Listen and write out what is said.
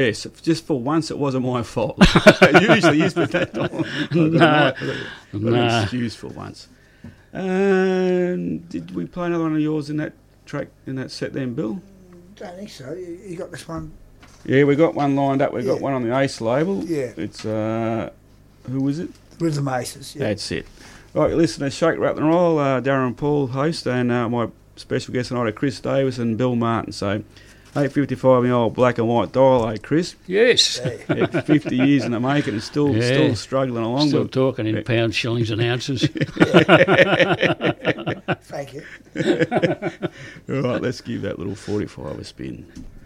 Yes, just for once it wasn't my fault. It usually is, but that time no. Excuse for once. Did we play another one of yours in that track, in that set then, Bill? Don't think so. You got this one? Yeah, we got one lined up. We got one on the Ace label. Yeah. It's, who was it? Rhythm Aces, yeah. That's it. Right, listen to Shake, Rattle and Roll, Darren and Paul host, and my special guest tonight are Chris Davis and Bill Martin. So, 8:55 my old black and white dial, Chris? Yes. Yeah, 50 years in the making and still struggling along. Still talking in pounds, shillings and ounces. Thank you. All right, let's give that little 45 a spin.